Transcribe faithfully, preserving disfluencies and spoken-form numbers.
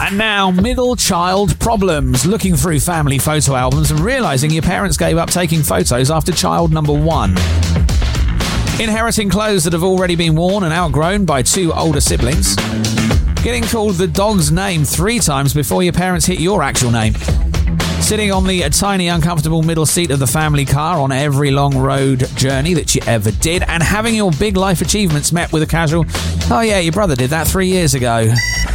And now, middle child problems. Looking through family photo albums and realising your parents gave up taking photos after child number one. Inheriting clothes that have already been worn and outgrown by two older siblings. Getting called the dog's name three times before your parents hit your actual name. Sitting on the tiny, uncomfortable middle seat of the family car on every long road journey that you ever did, and having your big life achievements met with a casual, "Oh yeah, your brother did that three years ago."